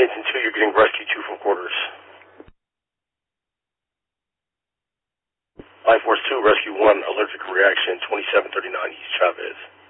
Hinton 2, you're getting rescue 2 from quarters. Line Force 2, rescue 1, allergic reaction, 2739 East Chavez.